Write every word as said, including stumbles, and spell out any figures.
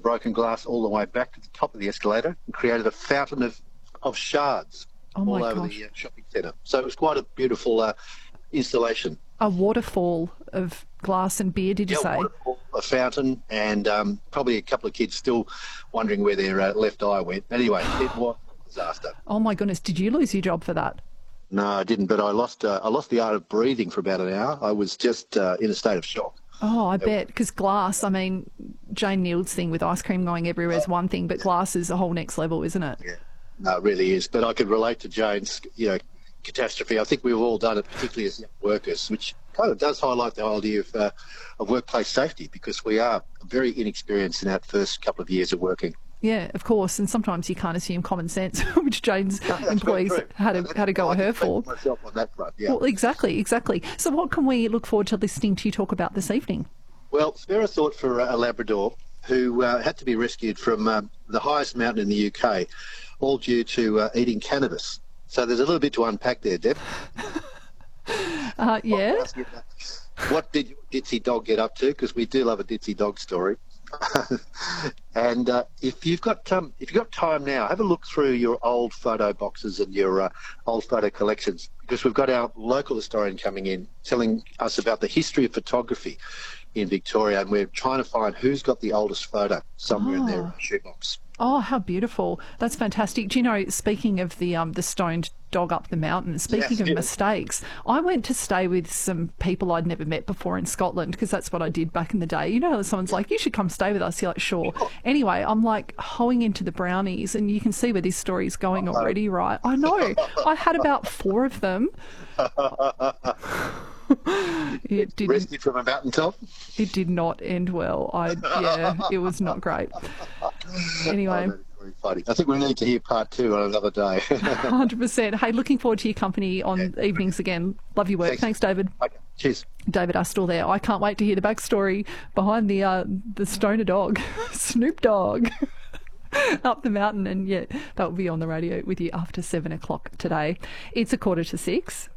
broken glass all the way back to the top of the escalator and created a fountain of, of shards Oh my all over gosh. the uh, shopping centre. So it was quite a beautiful uh, installation. A waterfall of glass and beer, did you Yeah, say? waterfall, a fountain, and um, probably a couple of kids still wondering where their uh, left eye went. Anyway, it was a disaster. Oh my goodness, did you lose your job for that? No, I didn't, but I lost uh, I lost the art of breathing for about an hour. I was just uh, in a state of shock. Oh, I bet, because glass, I mean, Jane Neald's thing with ice cream going everywhere is one thing, but glass is a whole next level, isn't it? Yeah, no, it really is. But I could relate to Jane's, you know, catastrophe. I think we've all done it, particularly as young workers, which kind of does highlight the whole idea of, uh, of workplace safety, because we are very inexperienced in that first couple of years of working. Yeah, of course, and sometimes you can't assume common sense, which Jane's employees very true. had a, had a go I at her can speak for. for myself on that front, yeah. Well, exactly, exactly. So what can we look forward to listening to you talk about this evening? Well, spare a thought for uh, a Labrador who uh, had to be rescued from um, the highest mountain in the U K, all due to uh, eating cannabis. So there's a little bit to unpack there, Deb. Uh, yeah. What did your ditzy dog get up to? Because we do love a ditzy dog story. And uh, if you've got um, if you've got time now, have a look through your old photo boxes and your uh, old photo collections, because we've got our local historian coming in telling us about the history of photography in Victoria, and we're trying to find who's got the oldest photo somewhere in their Oh. shoebox. Oh, how beautiful. That's fantastic. Do you know, speaking of the um the stoned dog up the mountain, speaking Yes, of yes. mistakes, I went to stay with some people I'd never met before in Scotland, because that's what I did back in the day. You know, someone's like, you should come stay with us. You're like, sure. Anyway, I'm like hoeing into the brownies, and you can see where this story's going already, right? I know. I had about four of them. It didn't. Rescued from a mountaintop. It did not end well. I yeah, it was not great. Anyway. Oh, that is very funny. I think we need to hear part two on another day. one hundred percent. Hey, looking forward to your company on evenings again. Love your work. Thanks. Thanks, David. Okay, cheers. David Astle there. I can't wait to hear the backstory behind the uh, the stoner dog, Snoop Dogg, up the mountain. And yeah, that will be on the radio with you after seven o'clock today. It's a quarter to six.